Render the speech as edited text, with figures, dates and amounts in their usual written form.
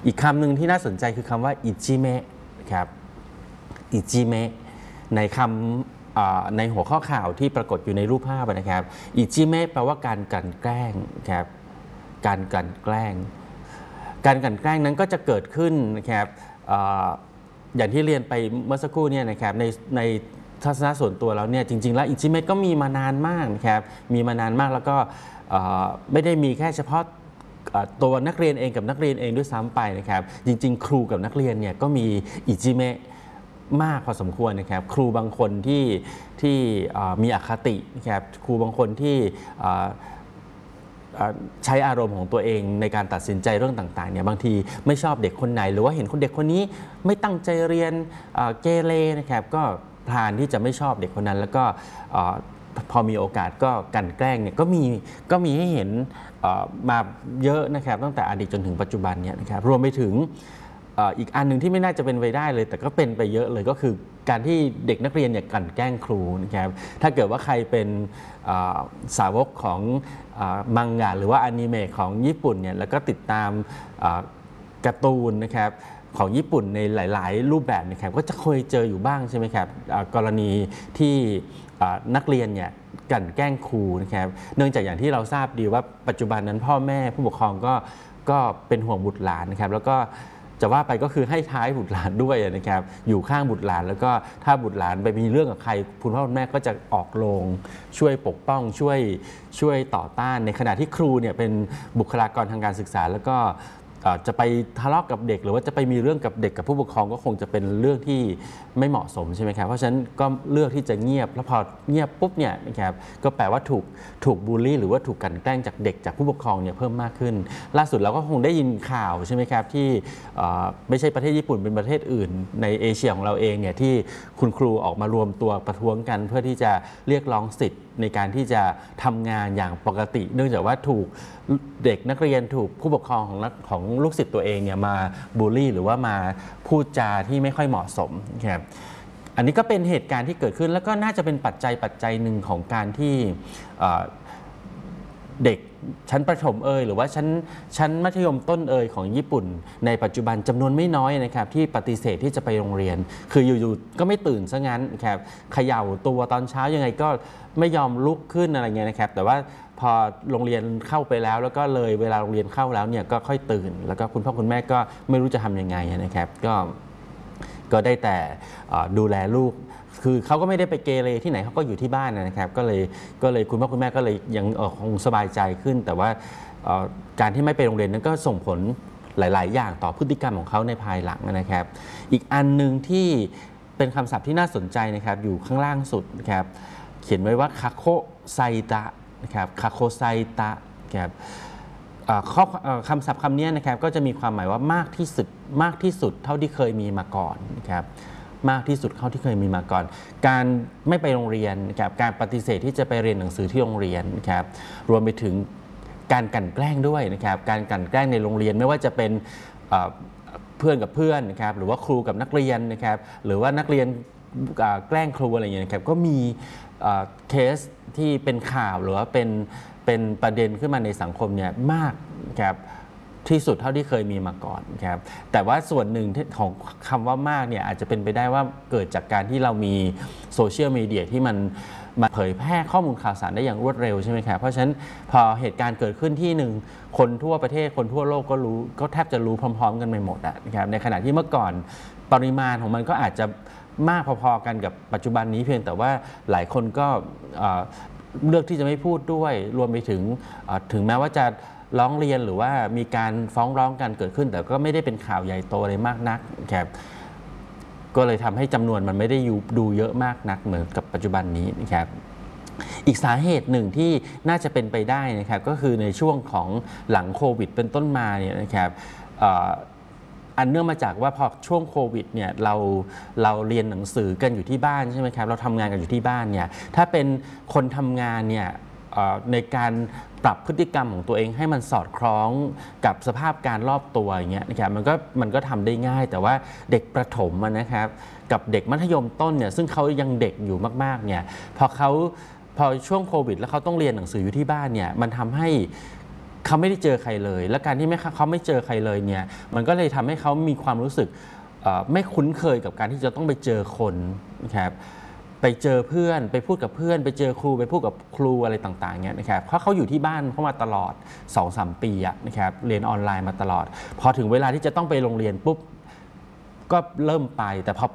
อีกคำหนึ่งที่น่าสนใจคือคำว่าอิจิเมะครับอิจิเมะในคำในหัวข้อข่าวที่ปรากฏอยู่ในรูปภาพนะครับอิจิเมะแปลว่าการกลั่นแกล้งครับการกลั่นแกล้งการกลั่นแกล้งนั้นก็จะเกิดขึ้นนะครับอย่างที่เรียนไปเมื่อสักครู่เนี่ยนะครับในทัศนะส่วนตัวแล้วเนี่ยจริงๆแล้วอิจิเมะก็มีมานานมากนะครับมีมานานมากแล้วก็ไม่ได้มีแค่เฉพาะตัวนักเรียนเองกับนักเรียนเองด้วยซ้ำไปนะครับจริงๆครูกับนักเรียนเนี่ยก็มีอิจิเมะมากพอสมควรนะครับครูบางคนที่มีอคตินะครับครูบางคนที่ใช้อารมณ์ของตัวเองในการตัดสินใจเรื่องต่างๆเนี่ยบางทีไม่ชอบเด็กคนไหนหรือว่าเห็นคนเด็กคนนี้ไม่ตั้งใจเรียนเกเรนะครับก็พลานที่จะไม่ชอบเด็กคนนั้นแล้วก็พอมีโอกาสก็กลั่นแกล้งเนี่ยก็มีให้เห็นมาเยอะนะครับตั้งแต่อดีตจนถึงปัจจุบันเนี่ยนะครับรวมไปถึงอีกอันหนึ่งที่ไม่น่าจะเป็นไปได้เลยแต่ก็เป็นไปเยอะเลยก็คือการที่เด็กนักเรียนเนี่ยกลั่นแกล้งครูนะครับถ้าเกิดว่าใครเป็นสาวกของมังงะหรือว่าอนิเมะของญี่ปุ่นเนี่ยแล้วก็ติดตามการ์ตูนนะครับของญี่ปุ่นในหลายๆรูปแบบนะครับก็จะเคยเจออยู่บ้างใช่ไหมครับกรณีที่นักเรียนเนี่ยกลั่นแกล้งครูนะครับเนื่องจากอย่างที่เราทราบดีว่าปัจจุบันนั้นพ่อแม่ผู้ปกครองก็เป็นห่วงบุตรหลานนะครับแล้วก็จะว่าไปก็คือให้ท้ายบุตรหลานด้วยนะครับอยู่ข้างบุตรหลานแล้วก็ถ้าบุตรหลานไปมีเรื่องกับใครคุณพ่อคุณแม่ก็จะออกโรงช่วยปกป้องช่วยต่อต้านในขณะที่ครูเนี่ยเป็นบุคลากรทางการศึกษาแล้วก็จะไปทะเลาะกับเด็กหรือว่าจะไปมีเรื่องกับเด็กกับผู้ปกครองก็คงจะเป็นเรื่องที่ไม่เหมาะสมใช่ไหมครับเพราะฉะนั้นก็เลือกที่จะเงียบแล้วพอเงียบปุ๊บเนี่ยนะครับก็แปลว่าถูกบูลลี่หรือว่าถูกกลั่นแกล้งจากเด็กจากผู้ปกครองเนี่ยเพิ่มมากขึ้นล่าสุดเราก็คงได้ยินข่าวใช่ไหมครับที่ไม่ใช่ประเทศญี่ปุ่นเป็นประเทศอื่นในเอเชียของเราเองเนี่ยที่คุณครูออกมารวมตัวประท้วงกันเพื่อที่จะเรียกร้องสิทธิ์ในการที่จะทำงานอย่างปกติเนื่องจากว่าถูกเด็กนักเรียนถูกผู้ปกครองของลูกศิษย์ตัวเองเนี่ยมาบูลลี่หรือว่ามาพูดจาที่ไม่ค่อยเหมาะสมครับอันนี้ก็เป็นเหตุการณ์ที่เกิดขึ้นแล้วก็น่าจะเป็นปัจจัยหนึ่งของการที่เด็กชั้นประถมหรือว่าชั้นมัธยมต้นของญี่ปุ่นในปัจจุบันจำนวนไม่น้อยนะครับที่ปฏิเสธที่จะไปโรงเรียนคืออยู่ๆก็ไม่ตื่นซะงั้นครับเขย่าตัวตอนเช้ายังไงก็ไม่ยอมลุกขึ้นอะไรเงี้ยนะครับแต่ว่าพอโรงเรียนเข้าไปแล้วแล้วก็เลยเวลาโรงเรียนเข้าแล้วเนี่ยก็ค่อยตื่นแล้วก็คุณพ่อคุณแม่ก็ไม่รู้จะทำยังไงนะครับก็ได้แต่ดูแลลูกคือเขาก็ไม่ได้ไปเกเรที่ไหนเขาก็อยู่ที่บ้านนะครับก็เลยคุณพ่อคุณแม่ก็เลยยังคงสบายใจขึ้นแต่ว่าการที่ไม่ไปโรงเรียนนั้นก็ส่งผลหลายๆอย่างต่อพฤติกรรมของเขาในภายหลังนะครับอีกอันหนึ่งที่เป็นคำศัพท์ที่น่าสนใจนะครับอยู่ข้างล่างสุดนะครับเขียนไว้ว่าคาโคไซตะนะครับคาโคไซตะครับคำศัพท์คำนี้นะครับก็จะมีความหมายว่ามากที่สุดเท่าที่เคยมีมาก่อนนะครับมากที่สุดเท่าที่เคยมีมาก่อนการไม่ไปโรงเรียนนะครับการปฏิเสธที่จะไปเรียนหนังสือที่โรงเรียนนะครับรวมไปถึงการกลั่นแกล้งด้วยนะครับการกลั่นแกล้งในโรงเรียนไม่ว่าจะเป็นเพื่อนกับเพื่อนนะครับหรือว่าครูกับนักเรียนนะครับหรือว่านักเรียนแกล้งครูอะไรอย่างเงี้ยนะครับก็มีเคสที่เป็นข่าวหรือว่าเป็นประเด็นขึ้นมาในสังคมเนี่ยมากครับที่สุดเท่าที่เคยมีมาก่อนครับแต่ว่าส่วนหนึ่งของคำว่ามากเนี่ยอาจจะเป็นไปได้ว่าเกิดจากการที่เรามีโซเชียลมีเดียที่มันเผยแพร่ข้อมูลข่าวสารได้อย่างรวดเร็วใช่ไหมครับเพราะฉะนั้นพอเหตุการณ์เกิดขึ้นที่หนึ่งคนทั่วประเทศคนทั่วโลกก็แทบจะรู้พร้อมๆกันไปหมดนะครับในขณะที่เมื่อก่อนปริมาณของมันก็อาจจะมากพอๆกันกับปัจจุบันนี้เพียงแต่ว่าหลายคนก็เลือกที่จะไม่พูดด้วยรวมไปถึงแม้ว่าจะร้องเรียนหรือว่ามีการฟ้องร้องกันเกิดขึ้นแต่ก็ไม่ได้เป็นข่าวใหญ่โตอะไรมากนักครับก็เลยทำให้จำนวนมันไม่ได้ดูเยอะมากนักเหมือนกับปัจจุบันนี้นะครับอีกสาเหตุหนึ่งที่น่าจะเป็นไปได้นะครับก็คือในช่วงของหลังโควิดเป็นต้นมาเนี่ยนะครับอันเนื่องมาจากว่าพอช่วงโควิดเนี่ยเราเรียนหนังสือกันอยู่ที่บ้านใช่ไหมครับเราทำงานกันอยู่ที่บ้านเนี่ยถ้าเป็นคนทำงานเนี่ยในการปรับพฤติกรรมของตัวเองให้มันสอดคล้องกับสภาพการรอบตัวอย่างเงี้ยนะครับมันก็ทำได้ง่ายแต่ว่าเด็กประถมนะครับกับเด็กมัธยมต้นเนี่ยซึ่งเขายังเด็กอยู่มากๆเนี่ยพอช่วงโควิดแล้วเขาต้องเรียนหนังสืออยู่ที่บ้านเนี่ยมันทำให้เขาไม่ได้เจอใครเลย และการที่เขาไม่เจอใครเลยเนี่ยมันก็เลยทำให้เขามีความรู้สึกไม่คุ้นเคยกับการที่จะต้องไปเจอคนนะครับไปเจอเพื่อนไปพูดกับเพื่อนไปเจอครูไปพูดกับครูอะไรต่างๆเนี่ยนะครับเพราะเขาอยู่ที่บ้านเขามาตลอด 2-3 ปีนะครับเรียนออนไลน์มาตลอดพอถึงเวลาที่จะต้องไปโรงเรียนปุ๊บก็เริ่มไปแต่พอ